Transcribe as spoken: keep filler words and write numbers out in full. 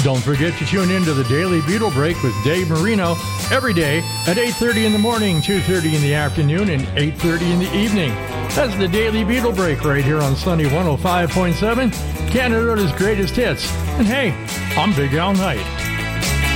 Don't forget to tune in to the Daily Beetle Break with Dave Marino every day at eight thirty in the morning, two thirty in the afternoon, and eight thirty in the evening. That's the Daily Beetle Break right here on Sunny one oh five point seven, Canada's greatest hits. And hey, I'm Big Al Knight.